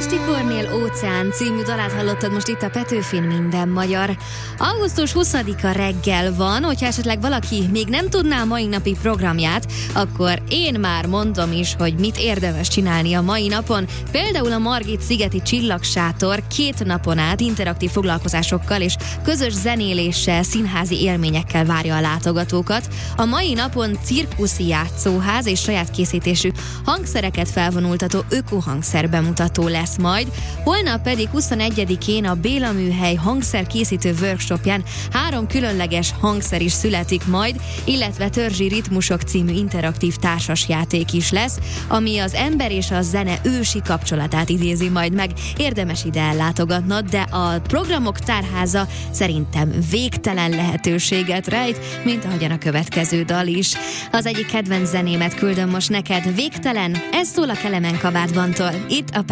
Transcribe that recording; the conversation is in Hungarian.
Pesti Kornél Óceán című dalát hallottad most itt a Petőfin Minden Magyar. Augusztus 20-a reggel van, hogyha esetleg valaki még nem tudná a mai napi programját, akkor én már mondom is, hogy mit érdemes csinálni a mai napon. Például a Margit-szigeti Csillagsátor 2 napon át interaktív foglalkozásokkal és közös zenéléssel, színházi élményekkel várja a látogatókat. A mai napon cirkuszi játszóház és saját készítésű hangszereket felvonultató ökohangszer bemutató lesz majd. Holnap pedig 21-én a Béla Műhely hangszerkészítő workshopján 3 különleges hangszer is születik majd, illetve Törzsi ritmusok című interaktív társasjáték is lesz, ami az ember és a zene ősi kapcsolatát idézi majd meg. Érdemes ide ellátogatnod, de a programok tárháza szerintem végtelen lehetőséget rejt, mint ahogyan a következő dal is. Az egyik kedvenc zenémet küldöm most neked, Végtelen, ez szól a Kelemen Kabátbantól, itt a